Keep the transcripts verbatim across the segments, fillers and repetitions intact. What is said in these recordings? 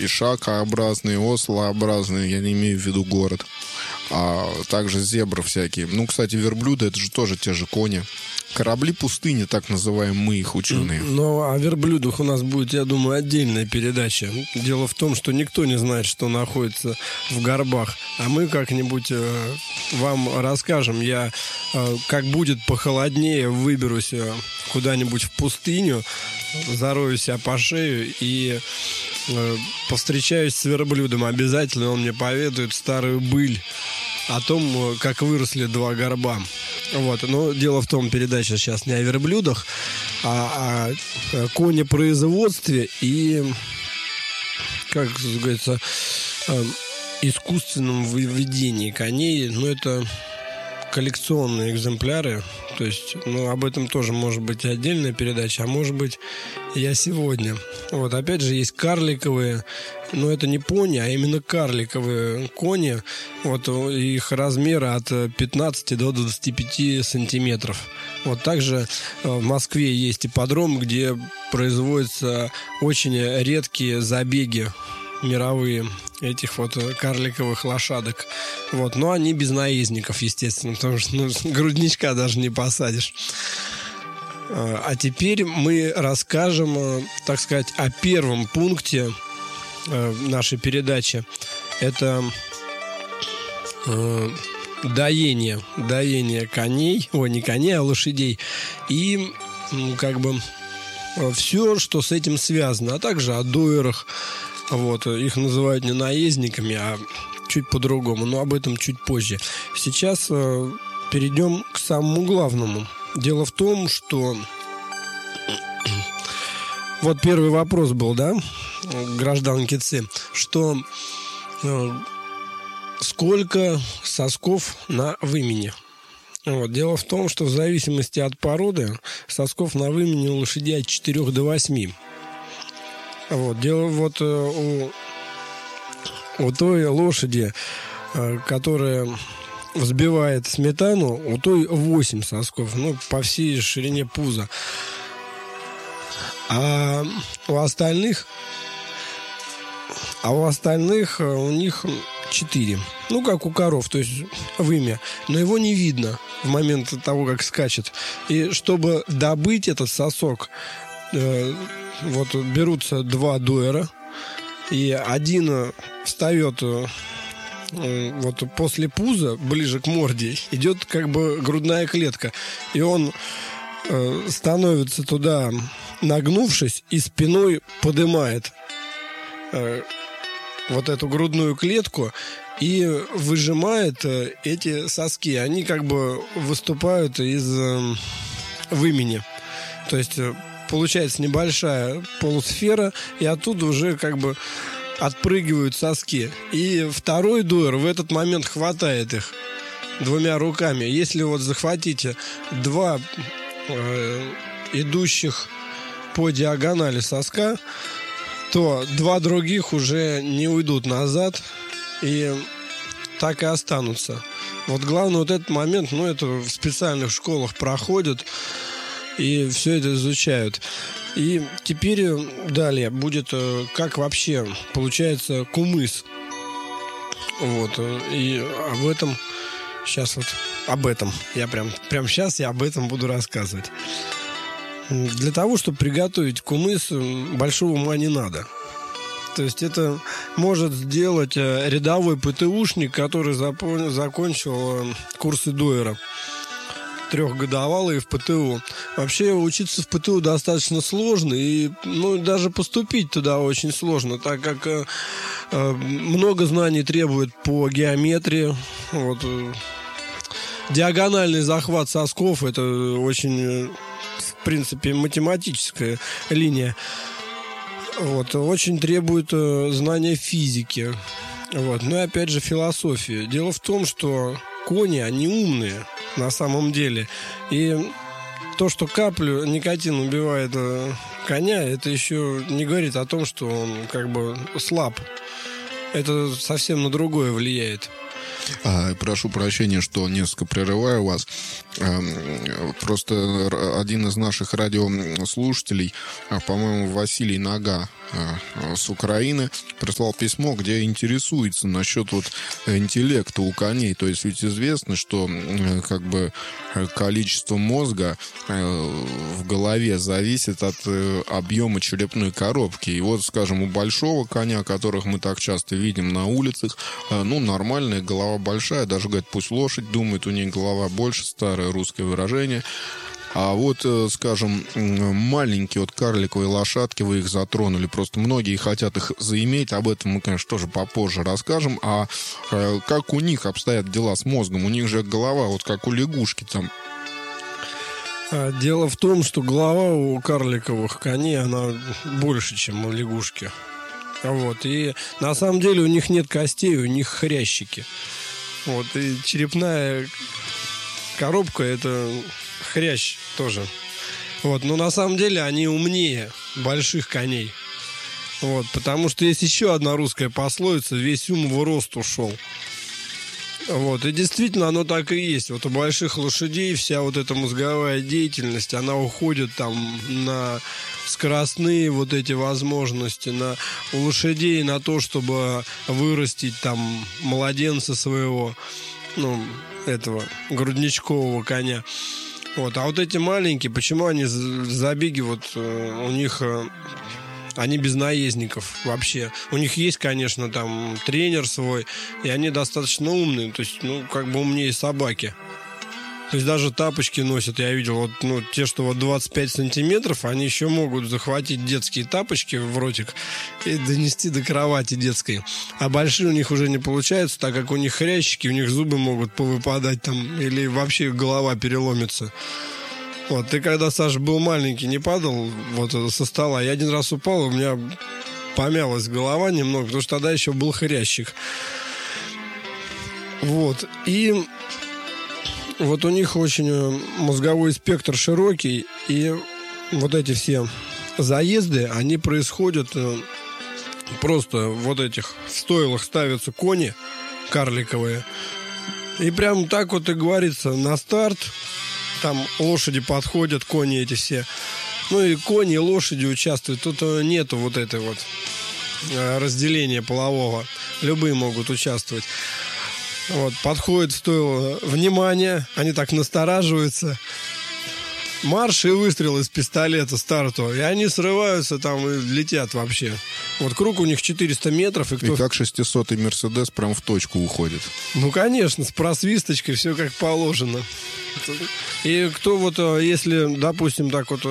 ишакообразные, ослообразные, я не имею в виду город, а также зебры всякие. Ну, кстати, верблюды — это же тоже те же кони. Корабли пустыни, так называем мы их, ученые. Ну, о верблюдах у нас будет, я думаю, отдельная передача. Дело в том, что никто не знает, что находится в горбах. А мы как-нибудь э, вам расскажем. Я, э, как будет похолоднее, выберусь э, куда-нибудь в пустыню, зарою себя по шею и э, повстречаюсь с верблюдом. Обязательно он мне поведает старую быль о том, как выросли два горба. Вот. Но дело в том, передача сейчас не о верблюдах, а о конепроизводстве и, как говорится, искусственном выведении коней. Ну, это коллекционные экземпляры. То есть, ну, об этом тоже может быть отдельная передача, а может быть, я сегодня. Вот, опять же, есть карликовые, но это не пони, а именно карликовые кони. Вот, их размеры от пятнадцати до двадцати пяти сантиметров. Вот, также в Москве есть ипподром, где производятся очень редкие забеги мировые этих вот карликовых лошадок. Вот. Но они без наездников, естественно, потому что ну, грудничка даже не посадишь. А теперь мы расскажем, так сказать, о первом пункте нашей передачи. Это доение. Доение коней, ой, не коней, а лошадей. И как бы все, что с этим связано, а также о дойерах. Вот, их называют не наездниками, а чуть по-другому, но об этом чуть позже. Сейчас э, перейдем к самому главному. Дело в том, что вот первый вопрос был, да, гражданки Ц, что э, сколько сосков на вымене. Вот. Дело в том, что в зависимости от породы сосков на вымене у лошадей от четырёх до восьми. Вот, дело вот у, у той лошади, которая взбивает сметану, у той восемь сосков, ну, по всей ширине пуза. А у остальных, а у остальных у них четыре. Ну, как у коров, то есть вымя. Но его не видно в момент того, как скачет. И чтобы добыть этот сосок, вот берутся два дойера, и один встает вот после пуза, ближе к морде, идет как бы грудная клетка. И он становится туда, нагнувшись, и спиной поднимает вот эту грудную клетку и выжимает эти соски. Они как бы выступают из вымени. То есть получается небольшая полусфера, и оттуда уже как бы отпрыгивают соски. И второй дойер в этот момент хватает их двумя руками. Если вот захватите два э, идущих по диагонали соска, то два других уже не уйдут назад и так и останутся. Вот главное вот этот момент, ну это в специальных школах проходят, и все это изучают. И теперь далее будет, как вообще получается кумыс. Вот. И об этом сейчас вот, об этом я прям, прям сейчас я об этом буду рассказывать. Для того, чтобы приготовить кумыс, большого ума не надо. То есть это может сделать рядовой ПТУшник, который запо- закончил курсы дойера. Трехгодовалые в ПТУ. Вообще учиться в ПТУ достаточно сложно, и ну, даже поступить туда очень сложно, так как э, много знаний требует по геометрии. Вот. Диагональный захват сосков — это очень, в принципе, математическая линия. Вот. Очень требует э, знания физики. Вот. Ну и опять же философии. Дело в том, что кони, они умные на самом деле. И то, что каплю никотин убивает э, коня, это еще не говорит о том, что он как бы слаб. Это совсем на другое влияет. А, прошу прощения, что несколько прерываю вас. Просто один из наших радиослушателей, по-моему, Василий Нога с Украины, прислал письмо, где интересуется насчет вот интеллекта у коней. То есть ведь известно, что как бы количество мозга в голове зависит от объема черепной коробки. И вот, скажем, у большого коня, которых мы так часто видим на улицах, ну, нормальная голова большая, даже, говорят, пусть лошадь думает, у нее голова больше, старое русское выражение. А вот, скажем, маленькие вот карликовые лошадки, вы их затронули, просто многие хотят их заиметь, об этом мы, конечно, тоже попозже расскажем. А как у них обстоят дела с мозгом? У них же голова вот как у лягушки там. Дело в том, что голова у карликовых коней, она больше, чем у лягушки. Вот. И на самом деле у них нет костей, у них хрящики. Вот. И черепная коробка — это хрящ тоже. Вот. Но на самом деле они умнее больших коней. Вот. Потому что есть еще одна русская пословица: весь ум в рост ушел. Вот. И действительно оно так и есть. Вот у больших лошадей вся вот эта мозговая деятельность, она уходит там на скоростные вот эти возможности, на, у лошадей на то, чтобы вырастить там младенца своего, ну, этого грудничкового коня. Вот. А вот эти маленькие, почему они забеги, вот у них, они без наездников вообще. У них есть, конечно, там тренер свой, и они достаточно умные, то есть, ну, как бы умнее собаки. То есть даже тапочки носят, я видел, вот, ну, те, что вот двадцать пять сантиметров, они еще могут захватить детские тапочки в ротик и донести до кровати детской. А большие у них уже не получается, так как у них хрящики, у них зубы могут повыпадать там, или вообще голова переломится. Вот, ты когда, Саша, был маленький, не падал вот со стола? Я один раз упал, у меня помялась голова немного, потому что тогда еще был хрящик. Вот, и... Вот у них очень мозговой спектр широкий, и вот эти все заезды, они происходят просто вот этих в стойлах ставятся кони карликовые, и прям так вот и говорится, на старт там лошади подходят, кони эти все, ну и кони, и лошади участвуют, тут нету вот этой вот разделения полового, любые могут участвовать. Вот, подходит, стоило внимание, они так настораживаются. Марш и выстрел из пистолета стартового. И они срываются там и летят вообще. Вот круг у них четыреста метров. И, кто... и как шестисотый Мерседес прям в точку уходит. Ну, конечно, с просвисточкой, все как положено. И кто вот, если, допустим, так вот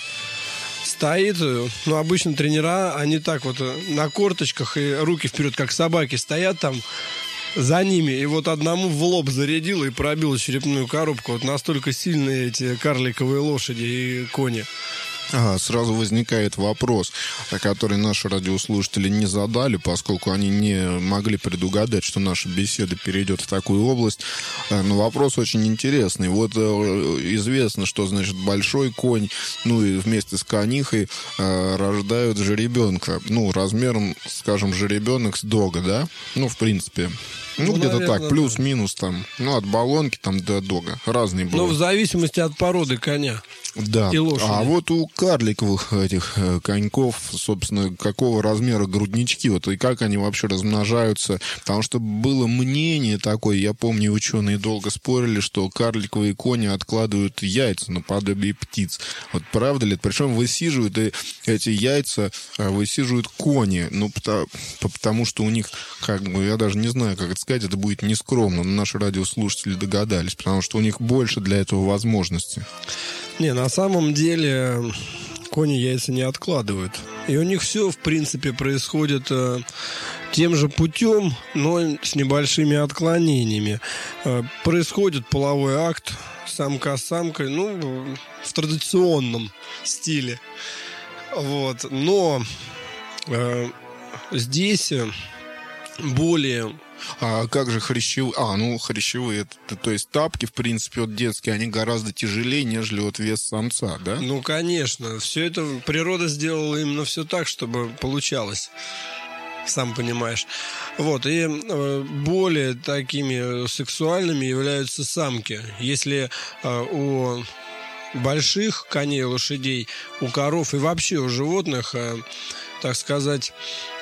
стоит, ну, обычно тренера, они так вот на корточках и руки вперед, как собаки, стоят там за ними, и вот одному в лоб зарядил и пробил черепную коробку. Вот настолько сильные эти карликовые лошади и кони. Ага, сразу возникает вопрос, который наши радиослушатели не задали, поскольку они не могли предугадать, что наша беседа перейдет в такую область. Но вопрос очень интересный. Вот известно, что, значит, большой конь, ну и вместе с конихой рождают жеребенка. Ну, размером, скажем, жеребенок с дога, да? Ну, в принципе... Ну, ну, где-то наверное, так, плюс-минус там, ну, от баллонки там до дога, разные бывают. Ну, в зависимости от породы коня. Да, и лошади. А вот у карликовых этих коньков, собственно, какого размера груднички, вот, и как они вообще размножаются, потому что было мнение такое, я помню, ученые долго спорили, что карликовые кони откладывают яйца наподобие птиц. Вот правда ли? Причем высиживают, и эти яйца высиживают кони, ну, потому, потому что у них, как бы, я даже не знаю, как это сказать, это будет нескромно, но наши радиослушатели догадались, потому что у них больше для этого возможностей. Не, на самом деле кони яйца не откладывают. И у них все, в принципе, происходит э, тем же путем, но с небольшими отклонениями. Э, происходит половой акт самка с самкой, ну, в традиционном стиле. Вот. Но э, здесь более... А как же хрящевые? А, ну, хрящевые, это, то есть тапки, в принципе, вот детские, они гораздо тяжелее, нежели вот вес самца, да? Ну, конечно. Все это природа сделала именно все так, чтобы получалось. сам понимаешь. Вот, и более такими сексуальными являются самки. Если у больших коней, лошадей, у коров и вообще у животных, так сказать,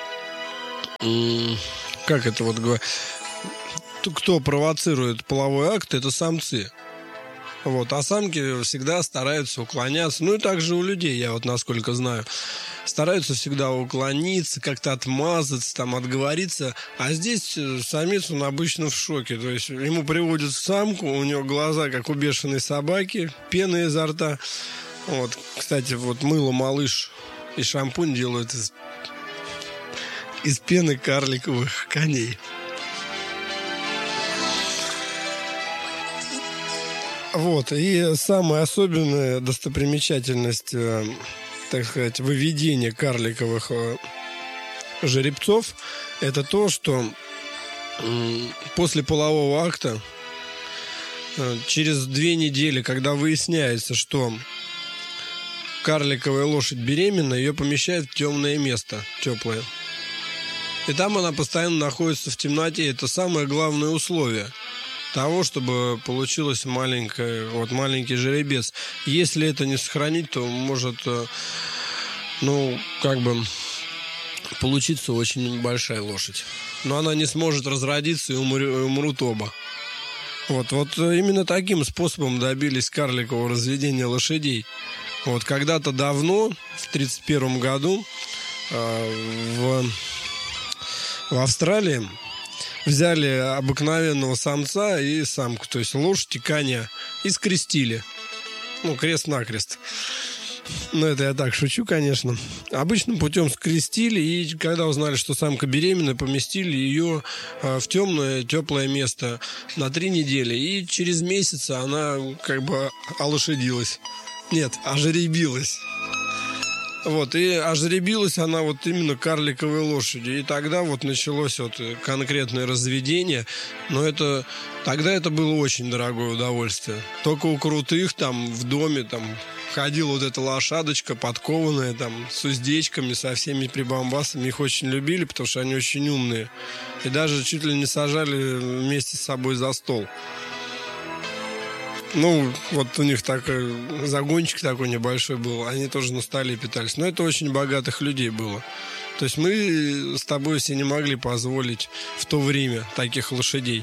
как это вот говорить, кто провоцирует половой акт, это самцы. Вот, а самки всегда стараются уклоняться. Ну и также у людей, я вот насколько знаю, стараются всегда уклониться, как-то отмазаться, там, отговориться. А здесь самец, он обычно в шоке. То есть ему приводят самку, у него глаза, как у бешеной собаки, пена изо рта. Вот, кстати, вот мыло «Малыш» и шампунь делают из, из пены карликовых коней. Вот, и самая особенная достопримечательность, так сказать, выведения карликовых жеребцов, это то, что после полового акта, через две недели, когда выясняется, что карликовая лошадь беременна, ее помещают в темное место, теплое. И там она постоянно находится в темноте. Это самое главное условие того, чтобы получилось маленькое, вот маленький жеребец. Если это не сохранить, то может, ну, как бы получиться очень большая лошадь. Но она не сможет разродиться, и умр- умрут оба. Вот, вот именно таким способом добились карликового разведения лошадей. Вот когда-то давно, в тридцать первом году, э, в, в Австралии взяли обыкновенного самца и самку, то есть лошадь и коня, и скрестили. Ну, крест-накрест. Ну, это я так шучу, конечно. Обычным путем скрестили, и когда узнали, что самка беременна, поместили ее в темное, теплое место на три недели. И через месяц она как бы олошадилась. Нет, ожеребилась. Вот, и ожеребилась она вот именно карликовой лошадью. И тогда вот началось вот конкретное разведение. Но это тогда это было очень дорогое удовольствие. Только у крутых там в доме там ходила вот эта лошадочка подкованная там с уздечками, со всеми прибамбасами. Их очень любили, потому что они очень умные. И даже чуть ли не сажали вместе с собой за стол. Ну, вот у них такой загончик такой небольшой был. Они тоже на столе питались. Но это очень богатых людей было. То есть мы с тобой себе не могли позволить в то время таких лошадей.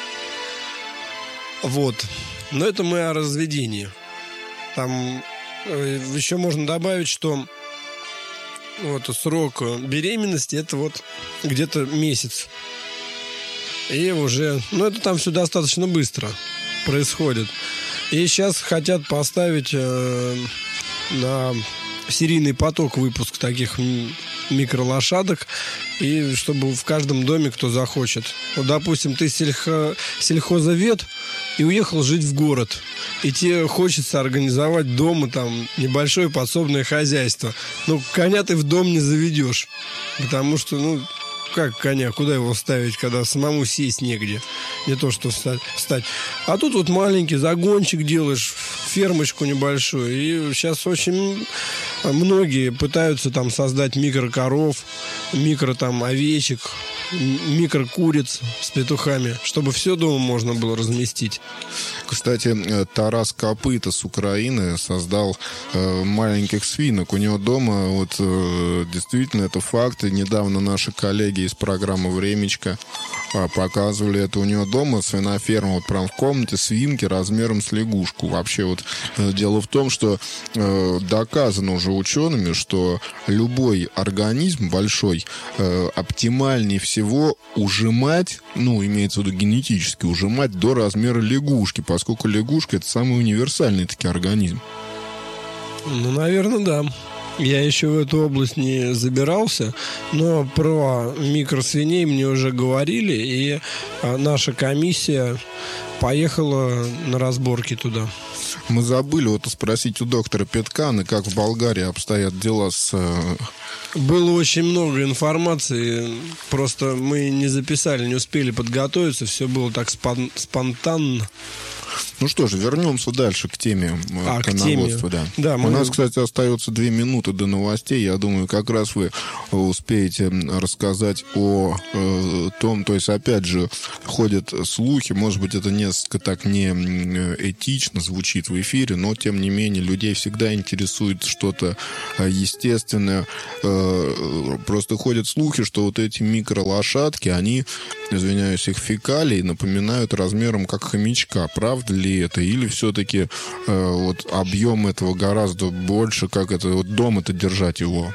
Вот. Но это мы о разведении. Там еще можно добавить, что вот срок беременности это вот где-то месяц. И уже, ну это там все достаточно быстро происходит. И сейчас хотят поставить э, на серийный поток выпуск таких микролошадок, и чтобы в каждом доме кто захочет. Вот, допустим, ты сельхо, сельхозовед и уехал жить в город, и тебе хочется организовать дома там небольшое подсобное хозяйство. Ну, коня ты в дом не заведешь, потому что, ну, как коня, куда его ставить, когда самому сесть негде, не то что встать. встать. А тут вот маленький загончик делаешь, фермочку небольшую, и сейчас очень многие пытаются там создать микрокоров, микро там овечек, микрокуриц с петухами, чтобы все дома можно было разместить. Кстати, Тарас Копыта с Украины создал э, маленьких свинок. У него дома, вот э, действительно, это факт. И недавно наши коллеги из программы «Времечко» э, показывали это. У него дома свиноферма, вот прям в комнате свинки размером с лягушку. Вообще вот э, дело в том, что э, доказано уже учеными, что любой организм большой э, оптимальнее всего ужимать, ну, имеется в виду генетически, ужимать до размера лягушки, поскольку лягушка — это самый универсальный таки организм. Ну, наверное, да. Я еще в эту область не забирался, но про микросвиней мне уже говорили, и наша комиссия поехала на разборки туда. Мы забыли вот спросить у доктора Петкана, как в Болгарии обстоят дела с... Было очень много информации, просто мы не записали, не успели подготовиться, все было так спон- спонтанно. Ну что же, вернемся дальше к теме а, коноводства. Да. Да, мы... У нас, кстати, остается две минуты до новостей. Я думаю, как раз вы успеете рассказать о э, том, то есть, опять же, ходят слухи, может быть, это несколько так не этично звучит в эфире, но, тем не менее, людей всегда интересует что-то естественное. Э, просто ходят слухи, что вот эти микролошадки, они, извиняюсь, их фекалии напоминают размером как хомячка. Правда ли это? Или все-таки э, вот объем этого гораздо больше, как это вот дома-то держать его?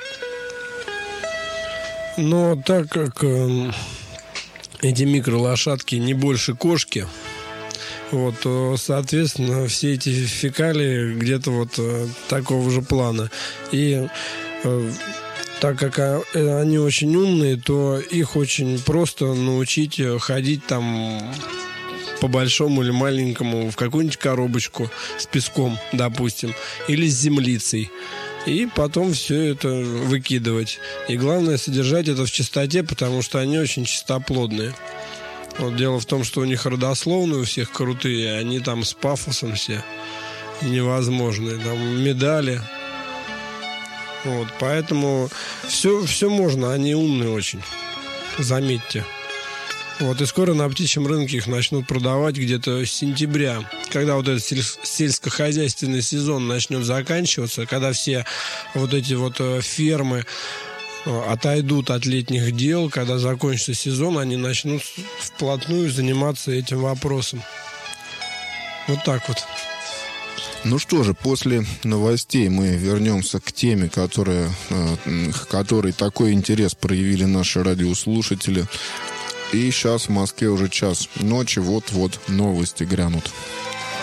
Но так как э, эти микролошадки не больше кошки, вот, то, соответственно, все эти фекалии где-то вот э, такого же плана. И э, так как они очень умные, то их очень просто научить ходить там по большому или маленькому в какую-нибудь коробочку с песком, допустим, или с землицей. И потом все это выкидывать. И главное содержать это в чистоте, потому что они очень чистоплодные. Вот дело в том, что у них родословные у всех крутые, они там с пафосом все невозможные. Там медали. Вот, поэтому все, все можно, они умные очень. Заметьте. Вот, и скоро на птичьем рынке их начнут продавать где-то с сентября, когда вот этот сельскохозяйственный сезон начнет заканчиваться, когда все вот эти вот фермы отойдут от летних дел, когда закончится сезон, они начнут вплотную заниматься этим вопросом. Вот так вот. Ну что же, после новостей мы вернемся к теме, которая, к которой такой интерес проявили наши радиослушатели. И сейчас в Москве уже час ночи, вот-вот новости грянут.